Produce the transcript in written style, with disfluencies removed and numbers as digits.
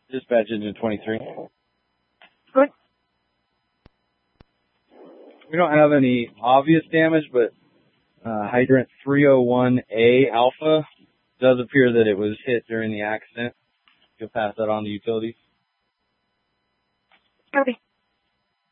Dispatch engine 23. Good. We don't have any obvious damage, but hydrant 301A alpha does appear that it was hit during the accident. You'll pass that on to utilities. Copy.